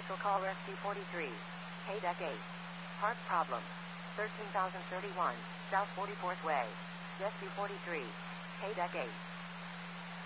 Commercial call Rescue 43. KDEC 8. Part problem. 13,031, South 44th Way. Rescue 43. KDEC 8.